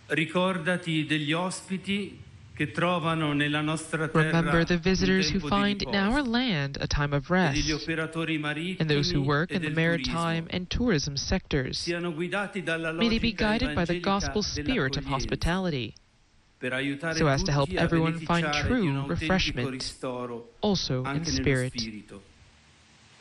Ricordati degli ospiti che trovano nella nostra terra Remember the visitors who un tempo di find in our riposo, land a time of e rest, degli operatori and those who marittimi work e in the del maritime turismo. and tourism sectors. Siano guidati dalla May they be logica guided by the evangelica gospel spirit of dell'accoglienza, hospitality, per aiutare so as to help tutti a everyone find beneficiare di un true autentico refreshment, ristoro also in anche nello spirit. spirito.